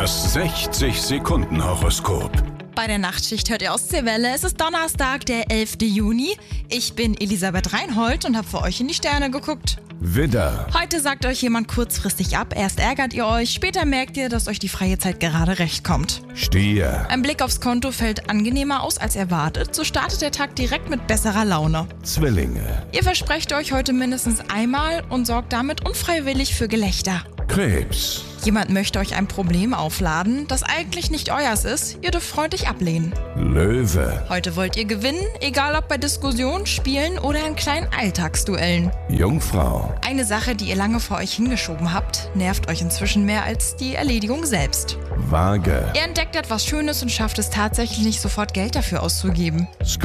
Das 60-Sekunden-Horoskop. Bei der Nachtschicht hört ihr Ostseewelle. Es ist Donnerstag, der 11. Juni. Ich bin Elisabeth Reinhold und habe für euch in die Sterne geguckt. Widder, Heute sagt euch jemand kurzfristig ab. Erst ärgert ihr euch, später merkt ihr, dass euch die freie Zeit gerade recht kommt. Stier, Ein Blick aufs Konto fällt angenehmer aus als erwartet. So startet der Tag direkt mit besserer Laune. Zwillinge, Ihr versprecht euch heute mindestens einmal und sorgt damit unfreiwillig für Gelächter. Krebs, Jemand möchte euch ein Problem aufladen, das eigentlich nicht euers ist. Ihr dürft freundlich ablehnen. Löwe, Heute wollt ihr gewinnen, egal ob bei Diskussionen, Spielen oder in kleinen Alltagsduellen. Jungfrau, Eine Sache, die ihr lange vor euch hingeschoben habt, nervt euch inzwischen mehr als die Erledigung selbst. Waage, Ihr entdeckt etwas Schönes und schafft es tatsächlich nicht sofort Geld dafür auszugeben.